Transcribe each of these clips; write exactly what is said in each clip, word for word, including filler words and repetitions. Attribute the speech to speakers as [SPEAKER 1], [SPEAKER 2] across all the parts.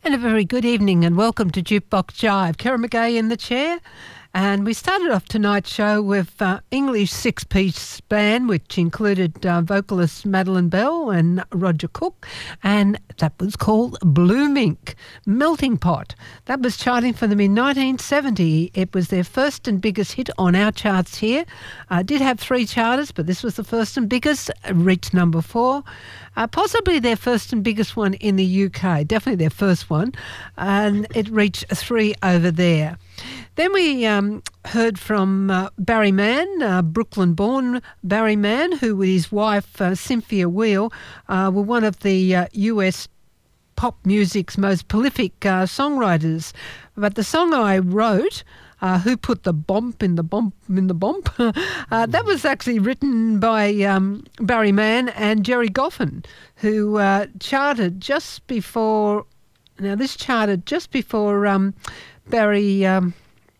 [SPEAKER 1] And a very good evening and welcome to Jukebox Jive. Karen McGay in the chair. And we started off tonight's show with uh, English six-piece band, which included uh, vocalist Madeline Bell and Roger Cook, and that was called Blue Mink, Melting Pot. That was charting for them in nineteen seventy. It was their first and biggest hit on our charts here. Uh, did have three charters, but this was the first and biggest, reached number four. Uh, possibly their first and biggest one in the U K, definitely their first one, and it reached three over there. Then we um, heard from uh, Barry Mann, uh, Brooklyn-born Barry Mann, who with his wife uh, Cynthia Weil uh, were one of the uh, U S pop music's most prolific uh, songwriters. But the song I wrote, uh, Who Put the Bomp in the Bomp in the Bomp, uh, that was actually written by um, Barry Mann and Jerry Goffin, who uh, charted just before, now this charted just before um, Barry... Um,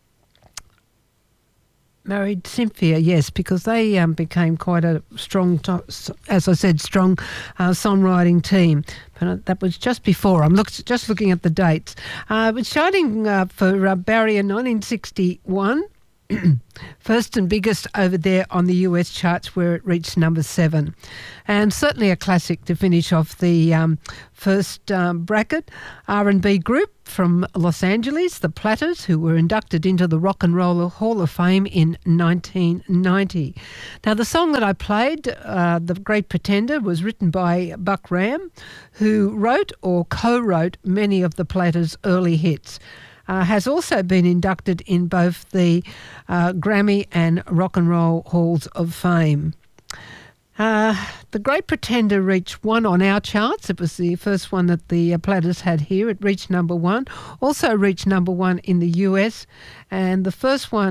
[SPEAKER 1] married Cynthia, yes, because they um, became quite a strong, to- as I said, strong uh, songwriting team. But that was just before. I'm look- just looking at the dates. Uh, it was charting uh, for uh, Barry in nineteen sixty-one. First and biggest over there on the U S charts, where it reached number seven. And certainly a classic to finish off the um, first um, bracket. R and B group from Los Angeles, the Platters, who were inducted into the Rock and Roll Hall of Fame in nineteen ninety. Now, the song that I played, uh, The Great Pretender, was written by Buck Ram, who wrote or co-wrote many of the Platters' early hits. Uh, has also been inducted in both the uh, Grammy and Rock and Roll Halls of Fame. Uh, the Great Pretender reached one on our charts. It was the first one that the uh, Platters had here. It reached number one. Also reached number one in the U S. And the first one